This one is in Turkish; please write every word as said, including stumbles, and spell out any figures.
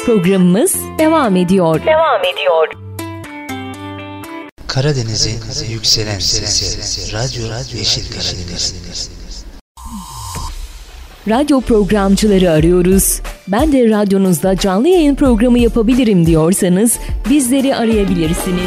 Programımız devam ediyor. Devam ediyor. Karadeniz'in yükselen sesi, Radyo Yeşil Karadeniz. Radyo programcıları arıyoruz. Ben de radyonuzda canlı yayın programı yapabilirim diyorsanız bizleri arayabilirsiniz.